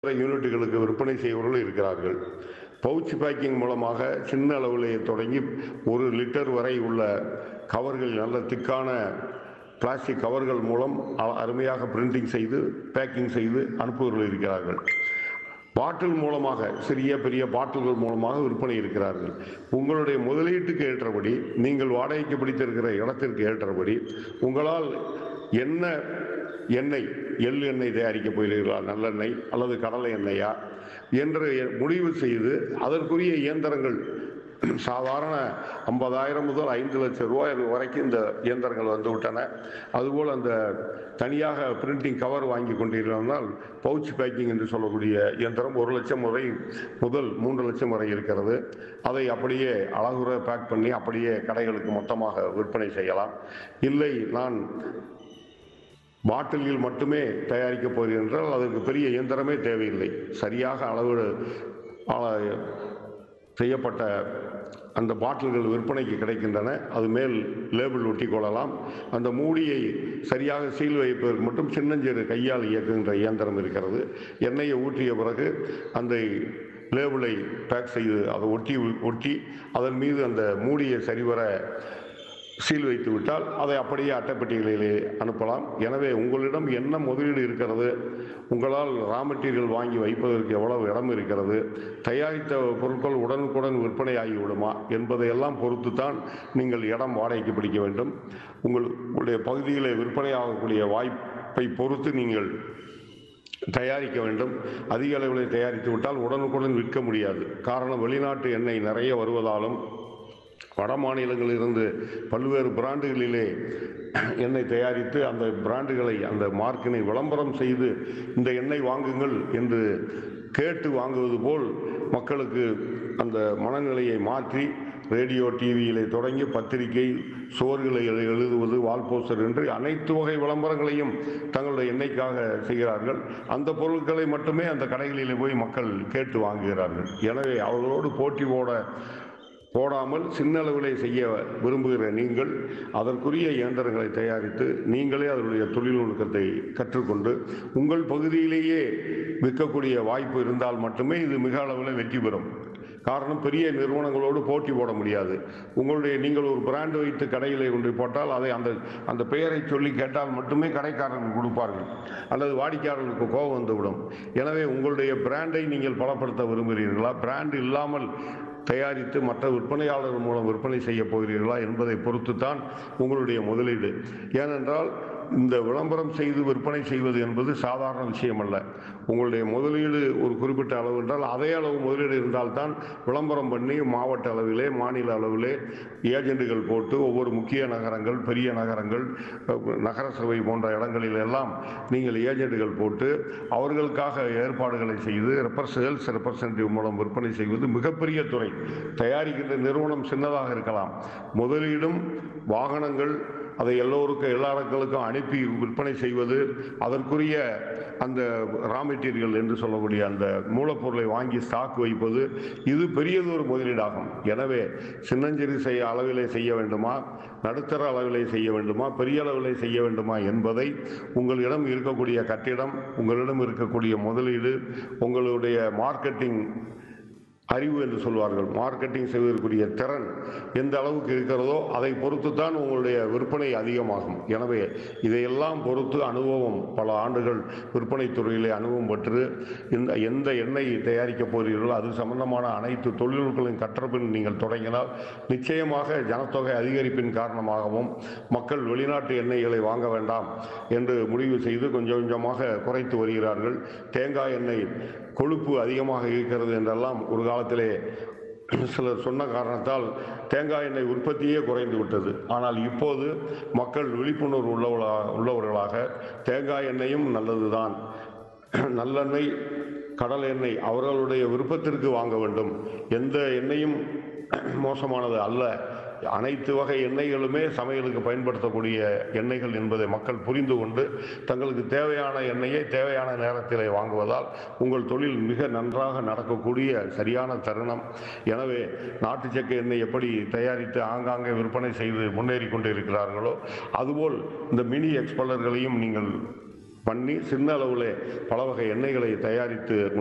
யூனிட்டுகளுக்கு விற்பனை செய்பவர்கள் இருக்கிறார்கள். பவுச் பேக்கிங் மூலமாக சின்ன அளவிலே தொடங்கி 1 லிட்டர் வரை உள்ள கவர்கள், நல்ல திக்கான பிளாஸ்டிக் கவர்கள் மூலம் அருமையாக பிரிண்டிங் செய்து பேக்கிங் செய்து அனுப்புபவர்கள் இருக்கிறார்கள். பாட்டில் மூலமாக, சிறிய பெரிய பாட்டில்கள் மூலமாக விற்பனை இருக்கிறார்கள். உங்களுடைய முதலீட்டுக்கு ஏற்றபடி, நீங்கள் வாடகைக்கு பிடித்திருக்கிற இடத்திற்கு ஏற்றபடி உங்களால் என்ன எண்ணெய், எள் எண்ணெய் தயாரிக்கப் போகிறீர்களா, நல்லெண்ணெய் அல்லது கடலை எண்ணெயா என்று முடிவு செய்து அதற்குரிய இயந்திரங்கள் சாதாரண 50,000 முதல் 5 லட்சம் ரூபாய் வரைக்கும் இந்த இயந்திரங்கள் வந்துவிட்டன. அதுபோல் அந்த தனியாக பிரிண்டிங் கவர் வாங்கி கொண்டிருந்தால் பவுச் பேக்கிங் என்று சொல்லக்கூடிய இயந்திரம் 1 லட்சம் வரை முதல் 3 லட்சம் வரை இருக்கிறது. அதை அப்படியே அழகுற பேக் பண்ணி அப்படியே கடைகளுக்கு மொத்தமாக விற்பனை செய்யலாம். இல்லை, நான் பாட்டிலில் மட்டுமே தயாரிக்கப் போகிறேன் என்றால் அதற்கு பெரிய இயந்திரமே தேவையில்லை. சரியாக அளவு செய்யப்பட்ட அந்த பாட்டில்கள் விற்பனைக்கு கிடைக்கின்றன. அது மேல் லேபிள் ஒட்டி கொள்ளலாம். அந்த மூடியை சரியாக சீல் வைப்பதற்கு மட்டும் சின்னஞ்சிறு கையால் இயக்குகின்ற இயந்திரம் இருக்கிறது. எண்ணெயை ஊற்றிய பிறகு அந்த லேபிளை பேக் செய்து அதை ஒட்டி அதன் மீது அந்த மூடியை சரிவர சீல் வைத்து விட்டால் அதை அப்படியே அட்டைப்பெட்டிகளிலே அனுப்பலாம். எனவே உங்களிடம் என்ன முதலீடு இருக்கிறது, உங்களால் ரா மெட்டீரியல் வாங்கி வைப்பதற்கு எவ்வளவு இடம் இருக்கிறது, தயாரித்த பொருட்கள் உடனுக்குடன் விற்பனை ஆகிவிடுமா என்பதையெல்லாம் பொறுத்து தான் நீங்கள் இடம் வாடகைக்கு பிடிக்க வேண்டும். உங்களுடைய பகுதியில் விற்பனை ஆகக்கூடிய வாய்ப்பை பொறுத்து நீங்கள் தயாரிக்க வேண்டும். அதிக அளவில் தயாரித்து விட்டால் உடனுக்குடன் விற்க முடியாது. காரணம், வெளிநாட்டு எண்ணெய் நிறைய வருவதாலும் வட மாநிலங்களிலிருந்து பல்வேறு பிராண்டுகளிலே எண்ணெய் தயாரித்து அந்த பிராண்டுகளை, அந்த மார்க்கினை விளம்பரம் செய்து இந்த எண்ணெய் வாங்குங்கள் என்று கேட்டு வாங்குவது போல் மக்களுக்கு அந்த மனநிலையை மாற்றி ரேடியோ, டிவியிலே தொடங்கி பத்திரிகை, சுவர்களை எழுதுவது, வால்போஸ்டர் என்று அனைத்து வகை விளம்பரங்களையும் தங்களுடைய எண்ணெய்க்காக செய்கிறார்கள். அந்த பொருட்களை மட்டுமே அந்த கடைகளிலே போய் மக்கள் கேட்டு வாங்குகிறார்கள். எனவே அவர்களோடு போட்டி போடாமல் சின்ன அளவிலே செய்ய விரும்புகிற நீங்கள் அதற்குரிய இயந்திரங்களை தயாரித்து நீங்களே அதனுடைய தொழில்நுட்பத்தை கற்றுக்கொண்டு உங்கள் பகுதியிலேயே விற்கக்கூடிய வாய்ப்பு இருந்தால் மட்டுமே இது மிக அளவில் வெற்றி பெறும். காரணம், பெரிய நிறுவனங்களோடு போட்டி போட முடியாது. நீங்கள் ஒரு பிராண்டு வைத்து கடையிலே கொண்டு போட்டால் அதை அந்த பெயரை சொல்லி கேட்டால் மட்டுமே கடைக்காரர்கள் கொடுப்பார்கள், அல்லது வாடிக்கையாளர்களுக்கு கோபம் வந்துவிடும். எனவே உங்களுடைய பிராண்டை நீங்கள் பலப்படுத்த விரும்புகிறீர்களா, பிராண்டு இல்லாமல் தயாரித்து மற்ற விற்பனையாளர்கள் மூலம் விற்பனை செய்ய போகிறீர்களா என்பதை பொறுத்து தான் உங்களுடைய முதலீடு. ஏனென்றால் இந்த விளம்பரம் செய்து விற்பனை செய்வது என்பது சாதாரண விஷயம் அல்ல. உங்களுடைய முதலீடு ஒரு குறிப்பிட்ட அளவு என்றால் அதே அளவு முதலீடு இருந்தால்தான் விளம்பரம் பண்ணி மாவட்ட அளவிலே, மாநில அளவிலே ஏஜெண்டுகள் போட்டு ஒவ்வொரு முக்கிய நகரங்கள், பெரிய நகரங்கள், நகர சபை போன்ற இடங்களில் எல்லாம் நீங்கள் ஏஜெண்டுகள் போட்டு அவர்களுக்காக ஏற்பாடுகளை செய்து சேல்ஸ் ரெப்ரசன்டேட்டிவ் மூலம் விற்பனை செய்வது மிகப்பெரிய துறை. தயாரிக்கின்ற நிறுவனம் சின்னதாக இருக்கலாம். முதலீடும் வாகனங்கள், அதை எல்லா இடங்களுக்கும் அனுப்பி விற்பனை செய்வது, அதற்குரிய அந்த ரா மெட்டீரியல் என்று சொல்லக்கூடிய அந்த மூலப்பொருளை வாங்கி ஸ்டாக் வைப்பது, இது பெரியதொரு முதலீடாகும். எனவே சின்னஞ்சிறு அளவிலே செய்ய வேண்டுமா, நடுத்தர அளவிலே செய்ய வேண்டுமா, பெரிய அளவிலே செய்ய வேண்டுமா என்பதை உங்களிடம் இருக்கக்கூடிய கட்டிடம், உங்களிடம் இருக்கக்கூடிய முதலீடு, உங்களுடைய மார்க்கெட்டிங் அறிவு என்று சொல்வார்கள், மார்க்கெட்டிங் செய்வதற்குரிய திறன் எந்த அளவுக்கு இருக்கிறதோ அதை பொறுத்து தான் உங்களுடைய விற்பனை அதிகமாகும். எனவே இதையெல்லாம் பொறுத்து அனுபவம், பல ஆண்டுகள் விற்பனை துறையிலே அனுபவம் பெற்று எந்த எண்ணெய் தயாரிக்கப் போகிறீர்களோ அது சம்பந்தமான அனைத்து தொழில்நுட்பங்களையும் கற்றபின் நீங்கள் தொடங்கினால் நிச்சயமாக ஜனத்தொகை அதிகரிப்பின் காரணமாகவும் மக்கள் வெளிநாட்டு எண்ணெய்களை வாங்க வேண்டாம் என்று முடிவு செய்து கொஞ்சம் கொஞ்சமாக குறைத்து வருகிறார்கள். தேங்காய் எண்ணெய் கொழுப்பு அதிகமாக இருக்கிறது என்றெல்லாம் ஒரு காலத்திலே சிலர் சொன்ன காரணத்தால் தேங்காய் எண்ணெய் உற்பத்தியே குறைந்து விட்டது. ஆனால் இப்போது மக்கள் விழிப்புணர்வு உள்ளவர்களாக தேங்காய் எண்ணெயும் நல்லதுதான், நல்லெண்ணெய், கடல் எண்ணெய் அவர்களுடைய விருப்பத்திற்கு வாங்க வேண்டும், எந்த எண்ணெயும் மோசமானது அல்ல, அனைத்து வகை எண்ணெய்களுமே சமையலுக்கு பயன்படுத்தக்கூடிய எண்ணெய்கள் என்பதை மக்கள் புரிந்து கொண்டு தங்களுக்கு தேவையான எண்ணெயை தேவையான நேரத்திலே வாங்குவதால் உங்கள் தொழில் மிக நன்றாக நடக்கக்கூடிய சரியான தருணம். எனவே நாட்டு சக்கை எண்ணெய் எப்படி தயாரித்து ஆங்காங்கே விற்பனை செய்து முன்னேறி கொண்டு இருக்கிறார்களோ அதுபோல் இந்த மினி எக்ஸ்பல்லர்களையும் நீங்கள் பண்ணி சின்ன அளவில் பல வகை எண்ணெய்களை தயாரித்து